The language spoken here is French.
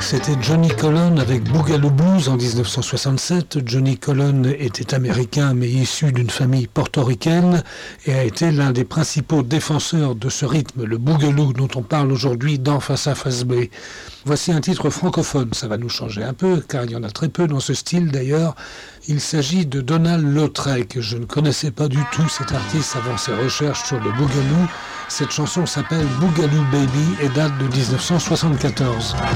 C'était Johnny Colon avec Boogaloo Blues en 1967. Johnny Colon était américain mais issu d'une famille portoricaine et a été l'un des principaux défenseurs de ce rythme, le Boogaloo dont on parle aujourd'hui dans Face A Face B. Voici un titre francophone, ça va nous changer un peu car il y en a très peu dans ce style d'ailleurs. Il s'agit de Donald Lautrec. Je ne connaissais pas du tout cet artiste avant ses recherches sur le Boogaloo. Cette chanson s'appelle Boogaloo Baby et date de 1974.